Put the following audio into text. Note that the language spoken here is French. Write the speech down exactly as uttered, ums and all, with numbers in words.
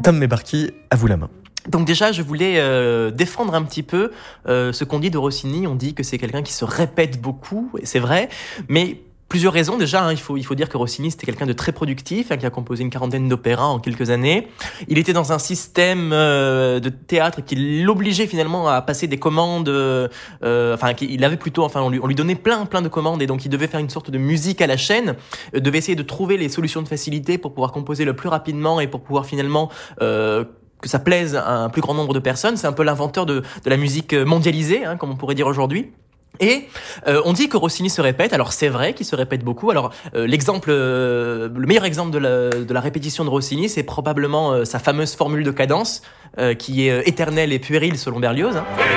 Tom Mebarki, à vous la main. Donc déjà, je voulais euh, défendre un petit peu euh, ce qu'on dit de Rossini. On dit que c'est quelqu'un qui se répète beaucoup, et c'est vrai, mais plusieurs raisons. Déjà, hein, il faut, il faut dire que Rossini, c'était quelqu'un de très productif, hein, qui a composé une quarantaine d'opéras en quelques années. Il était dans un système euh, de théâtre qui l'obligeait finalement à passer des commandes, euh, euh, enfin, il avait plutôt, enfin, on lui, on lui donnait plein, plein de commandes, et donc il devait faire une sorte de musique à la chaîne, euh, devait essayer de trouver les solutions de facilité pour pouvoir composer le plus rapidement et pour pouvoir finalement... Euh, que ça plaise à un plus grand nombre de personnes. C'est un peu l'inventeur de, de la musique mondialisée, hein, comme on pourrait dire aujourd'hui. Et euh, on dit que Rossini se répète. Alors c'est vrai qu'il se répète beaucoup. Alors euh, l'exemple, euh, le meilleur exemple de la, de la répétition de Rossini, c'est probablement euh, sa fameuse formule de cadence, euh, qui est euh, éternelle et puérile selon Berlioz. Hein.